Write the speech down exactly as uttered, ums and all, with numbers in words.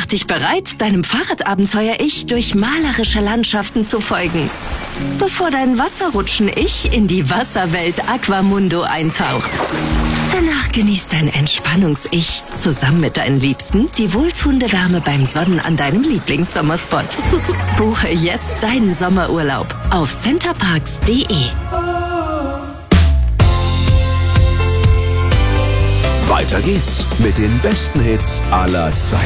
Mach dich bereit, deinem Fahrradabenteuer-Ich durch malerische Landschaften zu folgen, bevor dein Wasserrutschen-Ich in die Wasserwelt Aquamundo eintaucht. Danach genießt dein Entspannungs-Ich zusammen mit deinen Liebsten die wohltuende Wärme beim Sonnen an deinem Lieblingssommerspot. Buche jetzt deinen Sommerurlaub auf centerparks punkt de. Weiter geht's mit den besten Hits aller Zeiten.